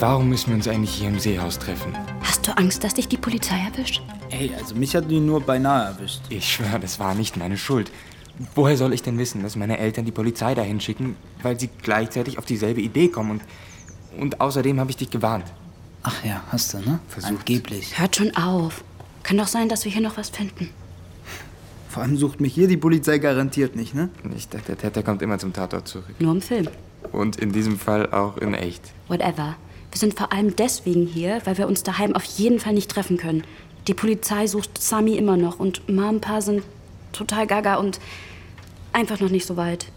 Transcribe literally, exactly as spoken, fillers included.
Warum müssen wir uns eigentlich hier im Seehaus treffen? Hast du Angst, dass dich die Polizei erwischt? Ey, also mich hat die nur beinahe erwischt. Ich schwöre, das war nicht meine Schuld. Woher soll ich denn wissen, dass meine Eltern die Polizei dahin schicken, weil sie gleichzeitig auf dieselbe Idee kommen? Und, und außerdem habe ich dich gewarnt. Ach ja, hast du, ne? Versucht. Angeblich. Hört schon auf. Kann doch sein, dass wir hier noch was finden. Vor allem sucht mich hier die Polizei garantiert nicht, ne? Ich dachte, der Täter kommt immer zum Tatort zurück. Nur im Film. Und in diesem Fall auch in echt. Whatever. Wir sind vor allem deswegen hier, weil wir uns daheim auf jeden Fall nicht treffen können. Die Polizei sucht Sami immer noch und Mom und Pa sind total gaga und einfach noch nicht so weit.